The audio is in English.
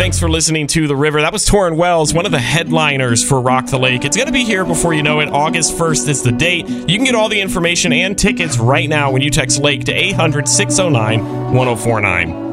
Thanks for listening to The River. That was Torrin Wells, one of the headliners for Rock the Lake. It's going to be here before you know it. August 1st is the date. You can get all the information and tickets right now when you text LAKE to 800-609-1049.